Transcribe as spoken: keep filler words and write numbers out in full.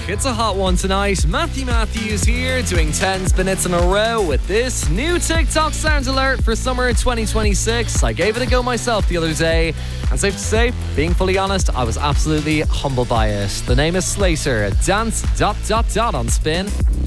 It's a hot one tonight. Matthew Matthews here doing ten minutes in a row with this new TikTok sound alert for summer twenty twenty-six. I gave it a go myself the other day, and safe to say, being fully honest, I was absolutely humbled by it. The name is Slater. Dance dot dot dot on Spin.